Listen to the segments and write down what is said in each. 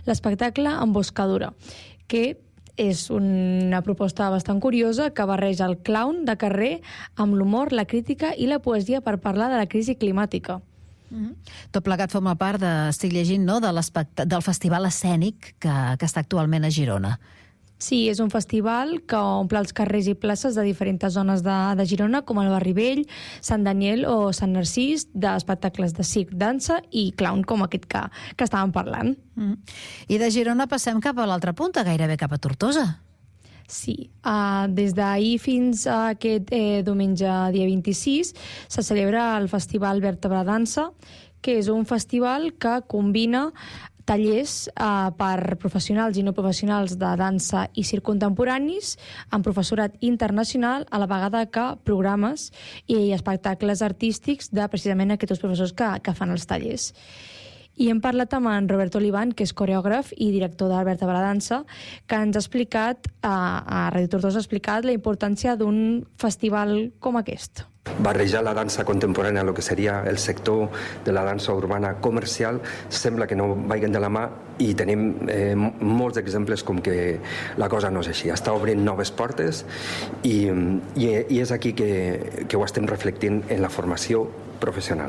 l'espectacle Emboscadura, que és una proposta bastant curiosa que barreja el clown de carrer amb l'humor, la crítica i la poesia per parlar de la crisi climàtica. Tot plegat forma part, estic llegint, no?, del festival escènic que està actualment a Girona. Sí, és un festival que omple els carrers i places de diferents zones de Girona, com el Barri Vell, Sant Daniel o Sant Narcís, d'espectacles de circ, dansa i clown, com aquest que estàvem parlant. I de Girona passem cap a l'altra punta, gairebé cap a Tortosa. Sí, des d'ahir fins a aquest diumenge, dia 26, se celebra el Festival Vèrtebra Dansa, que és un festival que combina tallers per professionals i no professionals de dansa i circ contemporanis amb professorat internacional, a la vegada que programes i espectacles artístics de precisament aquests professors que fan els tallers. I hem parlat amb en Roberto Oliván, que és coreògraf i director de Vèrtebra Dansa, que ens ha explicat, a Ràdio Tortosa, ha explicat la importància d'un festival com aquest. Barrejar la dansa contemporània, el que seria el sector de la dansa urbana comercial, sembla que no vagin de la mà i tenim molts exemples com que la cosa no és així. Està obrint noves portes i és aquí que ho estem reflectint en la formació professional.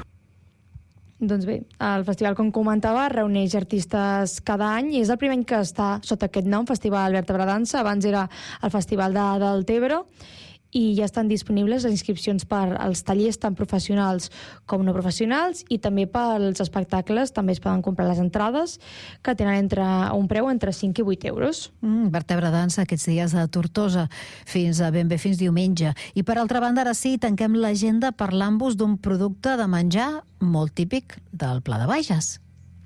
Doncs bé, el festival, com comentava, reuneix artistes cada any i és el primer any que està sota aquest nom, Festival Vèrtebra Dansa. Abans era el Festival de Deltebre, i ja estan disponibles les inscripcions per als tallers tant professionals com no professionals, i també pels espectacles també es poden comprar les entrades, que tenen un preu entre 5 i 8 euros. Vèrtebra Dansa aquests dies a Tortosa fins diumenge. I per altra banda, ara sí, tanquem l'agenda parlant-vos d'un producte de menjar molt típic del Pla de Bages.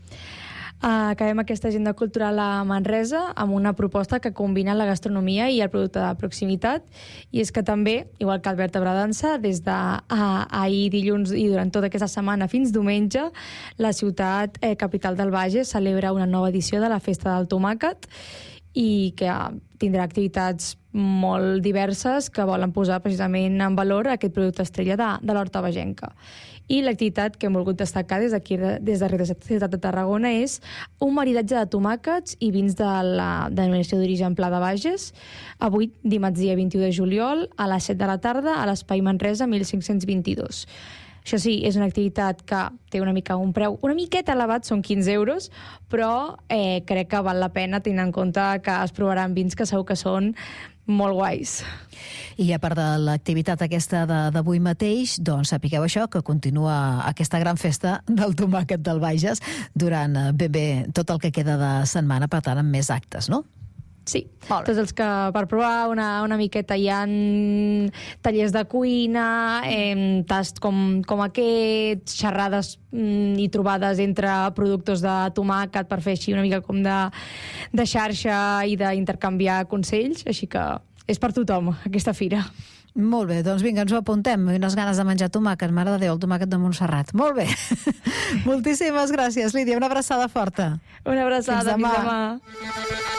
Acabem aquesta agenda cultural a Manresa amb una proposta que combina la gastronomia i el producte de proximitat, i és que també, igual que el Vèrtebra Dansa, des d'ahir dilluns i durant tota aquesta setmana fins diumenge, la ciutat capital del Bages celebra una nova edició de la Festa del Tomàquet, i que tindrà activitats molt diverses que volen posar precisament en valor aquest producte estrella de l'horta bagenca. I l'activitat que hem volgut destacar des d'aquí, des de la ciutat de Tarragona, és un maridatge de tomàquets i vins de la denominació d'origen Pla de Bages, avui, dimarts dia 21 de juliol, a les 7 de la tarda, a l'Espai Manresa 1522. Això sí, és una activitat que té un preu una miqueta elevat, són 15 euros, però crec que val la pena, tenint en compte que es provaran vins que segur que són molt guais. I a part de l'activitat aquesta d'avui mateix, doncs sapigueu això, que continua aquesta gran festa del tomàquet del Bages durant ben bé tot el que queda de setmana, per tant, amb més actes, no? Sí, tots els que per provar una miqueta hi ha tallers de cuina, tasts com aquests, xerrades i trobades entre productors de tomàquet per fer així una mica com de xarxa i d'intercanviar consells, així que és per tothom aquesta fira. Molt bé, doncs vinga, ens ho apuntem. Unes ganes de menjar tomàquet, mare de Déu, el tomàquet de Montserrat. Molt bé. Moltíssimes gràcies, Lídia. Una abraçada forta. Una abraçada. Fins demà.